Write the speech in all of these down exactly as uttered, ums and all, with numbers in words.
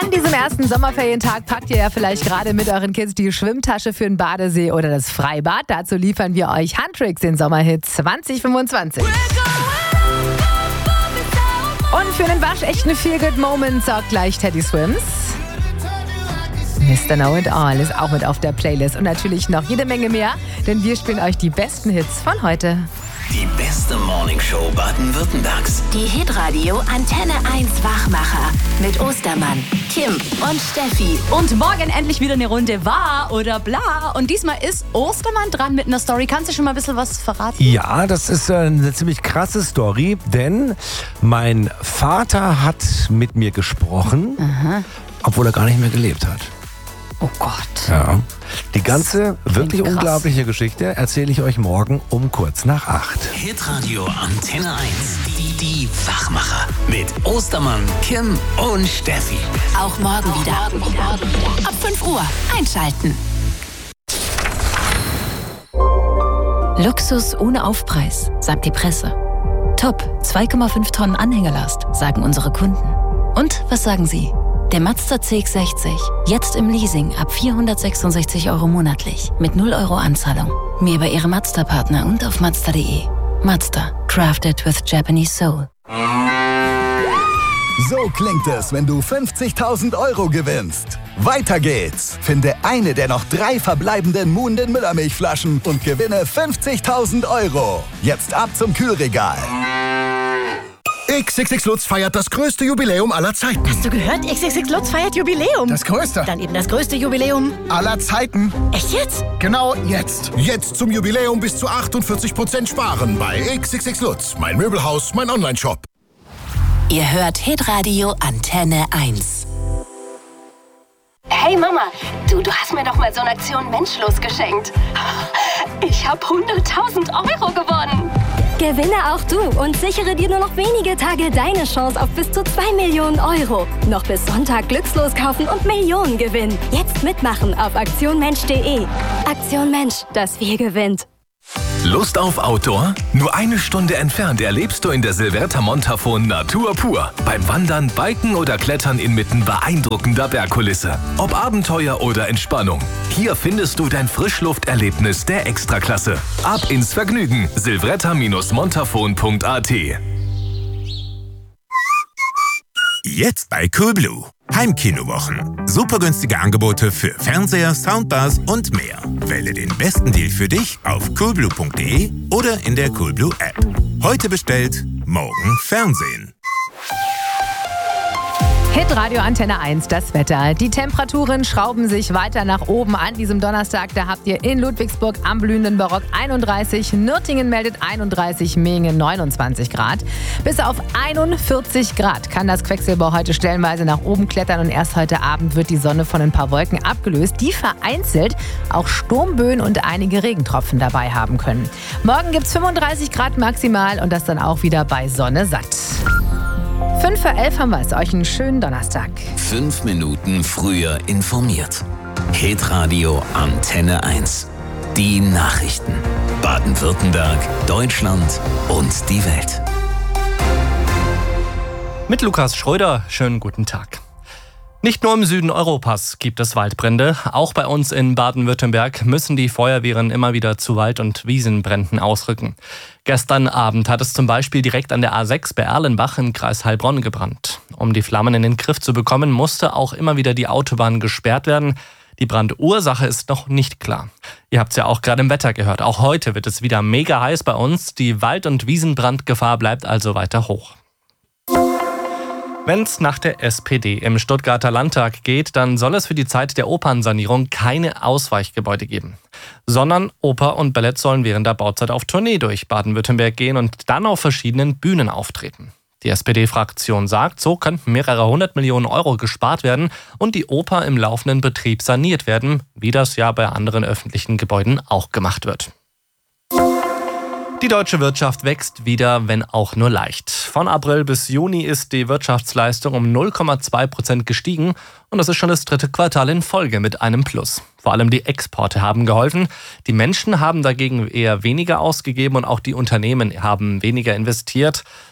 An diesem ersten Sommerferientag packt ihr ja vielleicht gerade mit euren Kids die Schwimmtasche für den Badesee oder das Freibad. Dazu liefern wir euch Huntrix, den Sommerhit zwanzig fünfundzwanzig. Und für einen waschechten Feel-Good-Moment sorgt gleich Teddy Swims. Mister Know It All ist auch mit auf der Playlist und natürlich noch jede Menge mehr, denn wir spielen euch die besten Hits von heute. Die beste Morningshow Baden-Württembergs. Die Hitradio Antenne eins Wachmacher mit Ostermann, Kim und Steffi. Und morgen endlich wieder eine Runde Wahr oder Bla. Und diesmal ist Ostermann dran mit einer Story. Kannst du schon mal ein bisschen was verraten? Ja, das ist eine ziemlich krasse Story, denn mein Vater hat mit mir gesprochen, Aha. obwohl er gar nicht mehr gelebt hat. Oh Gott. Ja. Die ganze wirklich krass. unglaubliche Geschichte erzähle ich euch morgen um kurz nach acht. Hitradio Antenne eins. Die, die Wachmacher. Mit Ostermann, Kim und Steffi. Auch morgen wieder. Ab fünf Uhr einschalten. Luxus ohne Aufpreis, sagt die Presse. Top, zwei Komma fünf Tonnen Anhängerlast, sagen unsere Kunden. Und was sagen Sie? Der Mazda C X sechzig, jetzt im Leasing ab vierhundertsechsundsechzig Euro monatlich mit null Euro Anzahlung. Mehr bei Ihrem Mazda-Partner und auf Mazda punkt de. Mazda, crafted with Japanese soul. So klingt es, wenn du fünfzigtausend Euro gewinnst. Weiter geht's. Finde eine der noch drei verbleibenden Muhnden Müllermilchflaschen und gewinne fünfzigtausend Euro. Jetzt ab zum Kühlregal. X X X Lutz feiert das größte Jubiläum aller Zeiten. Hast du gehört? X X X Lutz feiert Jubiläum. Das größte. Dann eben das größte Jubiläum aller Zeiten. Echt jetzt? Genau jetzt. Jetzt zum Jubiläum bis zu achtundvierzig Prozent sparen bei X X X Lutz. Mein Möbelhaus, mein Onlineshop. Ihr hört Hitradio Antenne eins. Hey Mama, du, du hast mir doch mal so eine Aktion Menschlos geschenkt. Ich habe hunderttausend Euro gewonnen. Gewinne auch du und sichere dir nur noch wenige Tage deine Chance auf bis zu zwei Millionen Euro. Noch bis Sonntag glückslos kaufen und Millionen gewinnen. Jetzt mitmachen auf aktion mensch punkt de. Aktion Mensch, das Wir gewinnt. Lust auf Outdoor? Nur eine Stunde entfernt erlebst du in der Silverta Montafon Natur pur. Beim Wandern, Biken oder Klettern inmitten beeindruckender Bergkulisse. Ob Abenteuer oder Entspannung. Hier findest du dein Frischlufterlebnis der Extraklasse. Ab ins Vergnügen. silvretta montafon punkt a t. Jetzt bei Coolblue. Heimkinowochen. Super günstige Angebote für Fernseher, Soundbars und mehr. Wähle den besten Deal für dich auf coolblue punkt de oder in der Coolblue App. Heute bestellt, morgen Fernsehen. Hitradio Antenne eins, das Wetter. Die Temperaturen schrauben sich weiter nach oben an diesem Donnerstag. Da habt ihr in Ludwigsburg am blühenden Barock einunddreißig, Nürtingen meldet einunddreißig, Mehingen neunundzwanzig Grad. Bis auf einundvierzig Grad kann das Quecksilber heute stellenweise nach oben klettern und erst heute Abend wird die Sonne von ein paar Wolken abgelöst, die vereinzelt auch Sturmböen und einige Regentropfen dabei haben können. Morgen gibt's fünfunddreißig Grad maximal und das dann auch wieder bei Sonne satt. fünf vor elf haben wir es. Euch einen schönen Donnerstag. Fünf Minuten früher informiert. Hitradio Antenne eins. Die Nachrichten. Baden-Württemberg, Deutschland und die Welt. Mit Lukas Schröder, schönen guten Tag. Nicht nur im Süden Europas gibt es Waldbrände. Auch bei uns in Baden-Württemberg müssen die Feuerwehren immer wieder zu Wald- und Wiesenbränden ausrücken. Gestern Abend hat es zum Beispiel direkt an der A sechs bei Erlenbach im Kreis Heilbronn gebrannt. Um die Flammen in den Griff zu bekommen, musste auch immer wieder die Autobahn gesperrt werden. Die Brandursache ist noch nicht klar. Ihr habt es ja auch gerade im Wetter gehört. Auch heute wird es wieder mega heiß bei uns. Die Wald- und Wiesenbrandgefahr bleibt also weiter hoch. Wenn es nach der S P D im Stuttgarter Landtag geht, dann soll es für die Zeit der Opernsanierung keine Ausweichgebäude geben, sondern Oper und Ballett sollen während der Bauzeit auf Tournee durch Baden-Württemberg gehen und dann auf verschiedenen Bühnen auftreten. Die S P D-Fraktion sagt, so könnten mehrere hundert Millionen Euro gespart werden und die Oper im laufenden Betrieb saniert werden, wie das ja bei anderen öffentlichen Gebäuden auch gemacht wird. Die deutsche Wirtschaft wächst wieder, wenn auch nur leicht. Von April bis Juni ist die Wirtschaftsleistung um null Komma zwei Prozent gestiegen und das ist schon das dritte Quartal in Folge mit einem Plus. Vor allem die Exporte haben geholfen. Die Menschen haben dagegen eher weniger ausgegeben und auch die Unternehmen haben weniger investiert.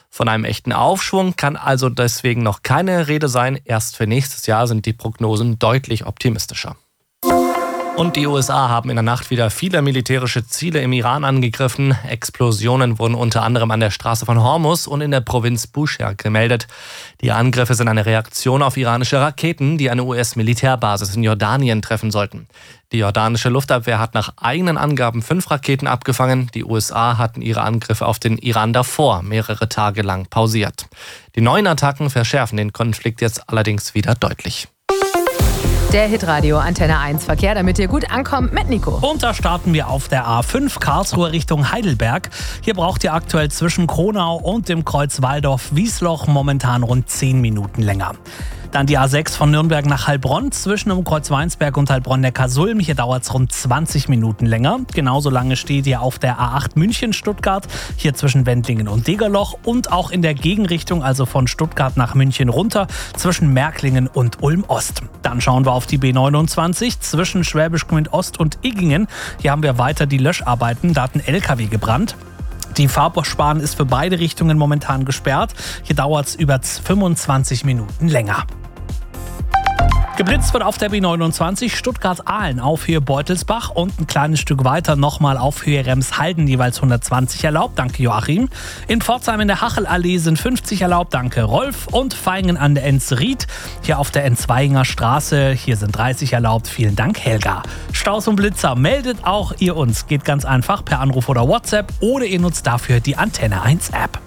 Von einem echten Aufschwung kann also deswegen noch keine Rede sein. Erst für nächstes Jahr sind die Prognosen deutlich optimistischer. Und die U S A haben in der Nacht wieder viele militärische Ziele im Iran angegriffen. Explosionen wurden unter anderem an der Straße von Hormuz und in der Provinz Bushehr gemeldet. Die Angriffe sind eine Reaktion auf iranische Raketen, die eine U S-Militärbasis in Jordanien treffen sollten. Die jordanische Luftabwehr hat nach eigenen Angaben fünf Raketen abgefangen. Die U S A hatten ihre Angriffe auf den Iran davor mehrere Tage lang pausiert. Die neuen Attacken verschärfen den Konflikt jetzt allerdings wieder deutlich. Der Hitradio Antenne eins Verkehr, damit ihr gut ankommt mit Nico. Und da starten wir auf der A fünf Karlsruhe Richtung Heidelberg. Hier braucht ihr aktuell zwischen Kronau und dem Kreuz Waldorf-Wiesloch momentan rund zehn Minuten länger. Dann die A sechs von Nürnberg nach Heilbronn zwischen dem Kreuz Weinsberg und Heilbronn-Neckarsulm. Hier dauert es rund zwanzig Minuten länger. Genauso lange steht ihr auf der A acht München-Stuttgart, hier zwischen Wendlingen und Degerloch. Und auch in der Gegenrichtung, also von Stuttgart nach München runter, zwischen Märklingen und Ulm-Ost. Dann schauen wir auf die B neunundzwanzig zwischen Schwäbisch Gmünd Ost und Iggingen. Hier haben wir weiter die Löscharbeiten, da hat ein L K W gebrannt. Die Fahrbahn ist für beide Richtungen momentan gesperrt. Hier dauert es über fünfundzwanzig Minuten länger. Geblitzt wird auf der B neunundzwanzig Stuttgart-Ahlen auf Höhe Beutelsbach und ein kleines Stück weiter nochmal auf Höhe Remshalden, jeweils hundertzwanzig erlaubt, danke Joachim. In Pforzheim in der Hachelallee sind fünfzig erlaubt, danke Rolf. Und Vaihingen an der Enzried, hier auf der Enzweiger Straße, hier sind dreißig erlaubt, vielen Dank Helga. Staus und Blitzer, meldet auch ihr uns, geht ganz einfach per Anruf oder WhatsApp oder ihr nutzt dafür die Antenne eins App.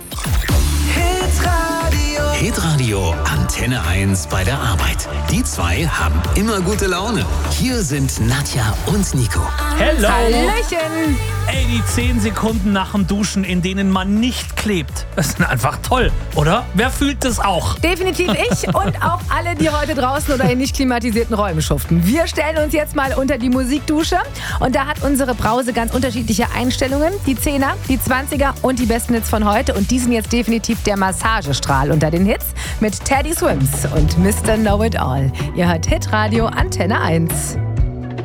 Hitradio Antenne eins bei der Arbeit. Die zwei haben immer gute Laune. Hier sind Nadja und Nico. Hello! Hallöchen! Ey, die zehn Sekunden nach dem Duschen, in denen man nicht klebt, das sind einfach toll, oder? Wer fühlt das auch? Definitiv ich und auch alle, die heute draußen oder in nicht klimatisierten Räumen schuften. Wir stellen uns jetzt mal unter die Musikdusche und da hat unsere Brause ganz unterschiedliche Einstellungen. Die Zehner, die Zwanziger und die besten Hits von heute und die sind jetzt definitiv der Massagestrahl unter den Hits mit Teddy Swims und Mister Know It All. Ihr hört Hitradio Antenne eins.